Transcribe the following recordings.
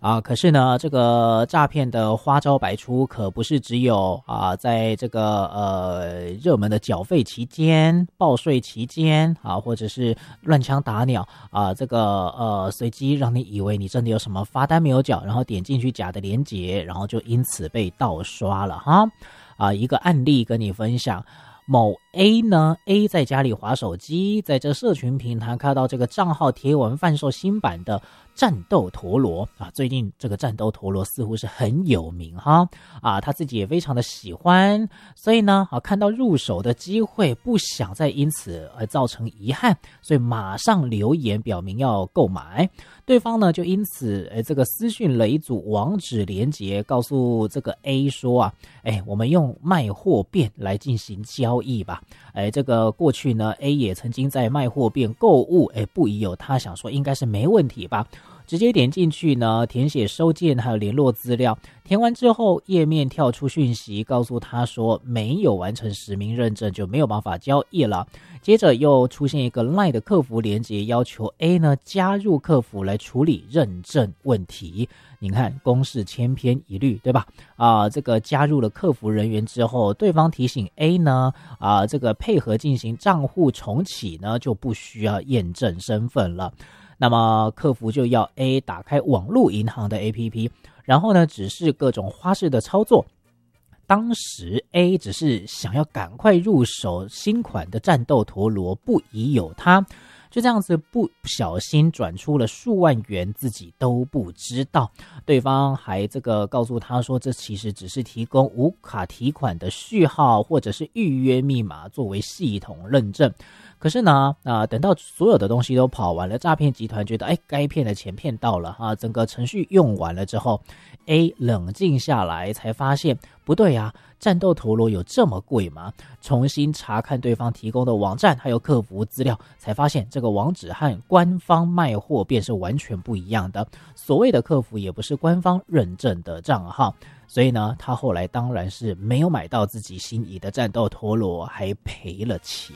可是呢，这个诈骗的花招百出，可不是只有在这个热门的缴费期间、报税期间或者是乱枪打鸟这个随机让你以为你真的有什么罚单没有缴，然后点进去假的连结，然后就因此被盗刷了哈。一个案例跟你分享。某 A 呢 ，A 在家里滑手机，在这社群平台看到这个账号贴文贩售新版的战斗陀螺最近这个战斗陀螺似乎是很有名哈他自己也非常的喜欢，所以呢看到入手的机会，不想再因此而造成遗憾，所以马上留言表明要购买。对方呢就因此这个私讯了一组网址连结，告诉这个 A 说我们用卖货店来进行交易吧。这个过去呢 A 也曾经在卖货店购物，不疑有他，想说应该是没问题吧。直接点进去呢，填写收件还有联络资料，填完之后页面跳出讯息告诉他说没有完成实名认证，就没有办法交易了。接着又出现一个 LINE 的客服连结，要求 A 呢加入客服来处理认证问题。你看公事千篇一律，对吧？这个加入了客服人员之后，对方提醒 A 呢这个配合进行账户重启呢，就不需要验证身份了。那么客服就要 A 打开网络银行的 APP， 然后呢指示各种花式的操作。当时 A 只是想要赶快入手新款的战斗陀螺，不疑有他，就这样子不小心转出了数万元，自己都不知道。对方还这个告诉他说，这其实只是提供无卡提款的序号或者是预约密码作为系统认证。可是呢等到所有的东西都跑完了，诈骗集团觉得该骗的钱骗到了整个程序用完了之后， A 冷静下来才发现不对战斗陀螺有这么贵吗？重新查看对方提供的网站还有客服资料，才发现这个网址和官方卖货便是完全不一样的，所谓的客服也不是官方认证的账号。所以呢他后来当然是没有买到自己心仪的战斗陀螺，还赔了钱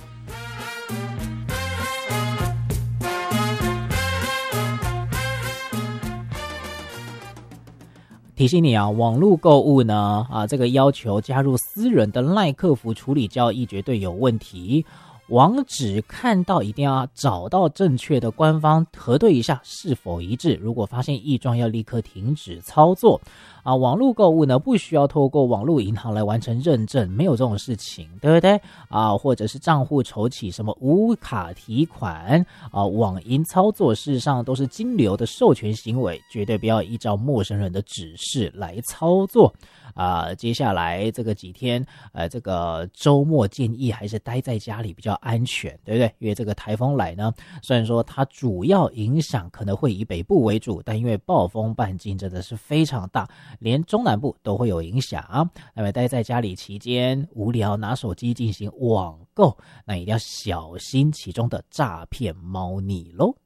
提醒你网络购物呢这个要求加入私人的 LINE 客服处理交易绝对有问题。网址看到一定要找到正确的官方，核对一下是否一致，如果发现异状要立刻停止操作网络购物呢不需要透过网络银行来完成认证，没有这种事情，对不对或者是账户重启什么无卡提款网银操作，事实上都是金流的授权行为，绝对不要依照陌生人的指示来操作接下来这个几天这个周末建议还是待在家里比较安全，对不对？因为这个台风来呢，虽然说它主要影响可能会以北部为主，但因为暴风半径真的是非常大，连中南部都会有影响。那么待在家里期间无聊拿手机进行网购，那一定要小心其中的诈骗猫腻咯。